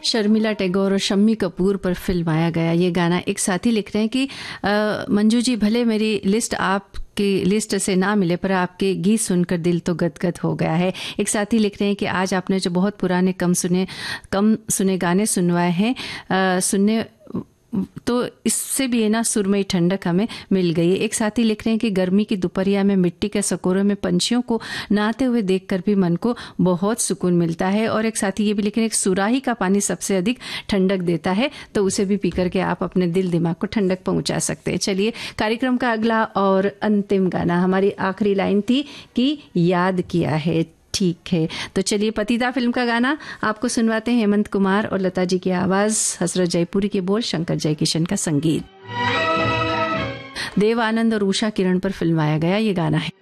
शर्मिला टैगोर और शम्मी कपूर पर फिल्माया गया ये गाना। एक साथी लिख रहे हैं कि मंजू जी, भले मेरी लिस्ट आपकी लिस्ट से ना मिले पर आपके गीत सुनकर दिल तो गदगद हो गया है। एक साथी लिख रहे हैं कि आज आपने जो बहुत पुराने कम सुने गाने सुनवाए हैं, सुनने तो इससे भी है ना सुरमई ठंडक हमें मिल गई है। एक साथी लिख रहे हैं कि गर्मी की दोपहरिया में मिट्टी के सकोरों में पंछियों को नहाते हुए देखकर भी मन को बहुत सुकून मिलता है। और एक साथी ये भी लिख रहे हैं कि सुराही का पानी सबसे अधिक ठंडक देता है, तो उसे भी पीकर के आप अपने दिल दिमाग को ठंडक पहुंचा सकते हैं। चलिए, कार्यक्रम का अगला और अंतिम गाना, हमारी आखिरी लाइन थी कि याद किया है। ठीक है, तो चलिए पतिता फिल्म का गाना आपको सुनवाते हैं। हेमंत कुमार और लता जी की आवाज, हसरत जयपुरी के बोल, शंकर जयकिशन का संगीत। देव आनंद और उषा किरण पर फिल्माया गया ये गाना है।